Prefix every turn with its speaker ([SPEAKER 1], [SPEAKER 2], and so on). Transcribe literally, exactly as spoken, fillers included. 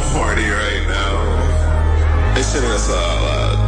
[SPEAKER 1] horny right now. They sending us a, a